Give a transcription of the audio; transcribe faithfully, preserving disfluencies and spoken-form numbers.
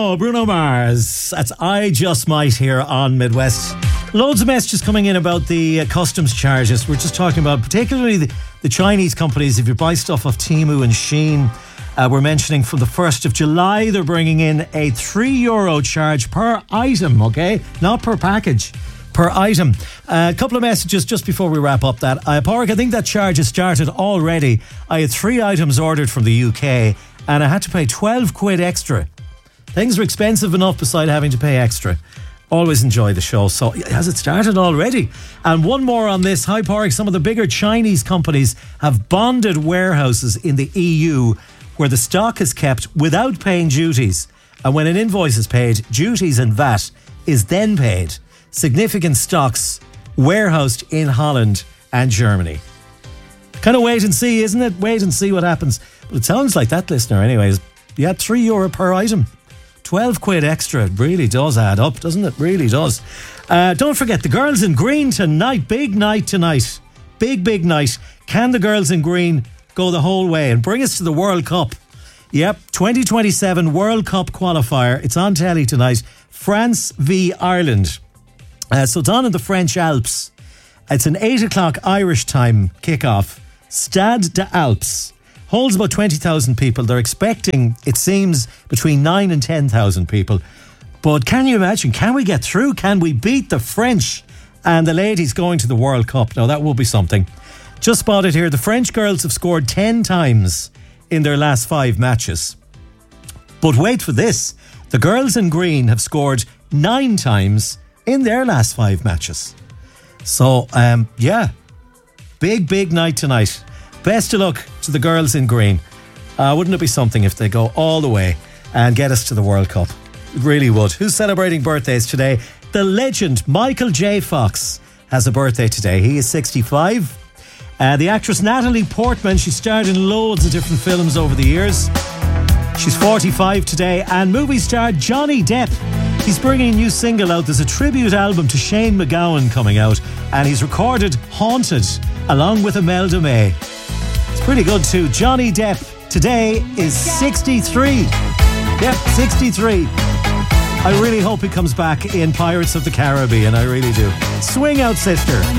Bruno, Bruno Mars. That's I Just Might here on Midwest. Loads of messages coming in about the uh, customs charges. We're just talking about particularly the, the Chinese companies. If you buy stuff off Temu and Shein, uh, we're mentioning from the first of July, they're bringing in a three euro charge per item, okay? Not per package. Per item. Uh, a couple of messages just before we wrap up that. Uh, Park, I think that charge has started already. I had three items ordered from the U K and I had to pay twelve quid extra. Things are expensive enough beside having to pay extra. Always enjoy the show. So has it started already? And one more on this. Hi Park, some of the bigger Chinese companies have bonded warehouses in the E U where the stock is kept without paying duties. And when an invoice is paid, duties and V A T is then paid. Significant stocks warehoused in Holland and Germany. Kind of wait and see, isn't it? Wait and see what happens. But it sounds like that, listener, anyways. Yeah, three euro per item. twelve quid extra. It really does add up, doesn't it? Really does. Uh, don't forget, the girls in green tonight. Big night tonight. Big, big night. Can the girls in green go the whole way and bring us to the World Cup? Yep, twenty twenty-seven World Cup qualifier. It's on telly tonight. France v Ireland. Uh, so it's on in the French Alps. It's an eight o'clock Irish time kickoff. Stade des Alpes. Holds about twenty thousand people. They're expecting, it seems, between nine and ten thousand people. But can you imagine? Can we get through? Can we beat the French and the ladies going to the World Cup? Now, that will be something. Just spotted here. The French girls have scored ten times in their last five matches. But wait for this. The girls in green have scored nine times in their last five matches. So, um, yeah. Big, big night tonight. Best of luck to the girls in green. Uh, wouldn't it be something if they go all the way and get us to the World Cup? It really would. Who's celebrating birthdays today? The legend Michael J. Fox has a birthday today. He is sixty-five. Uh, the actress Natalie Portman, she starred in loads of different films over the years. She's forty-five today. And movie star Johnny Depp, he's bringing a new single out. There's a tribute album to Shane MacGowan coming out, and he's recorded Haunted along with Imelda May. It's pretty good too. Johnny Depp today is sixty-three. Yep, sixty-three. I really hope he comes back in Pirates of the Caribbean. I really do. Swing out, sister.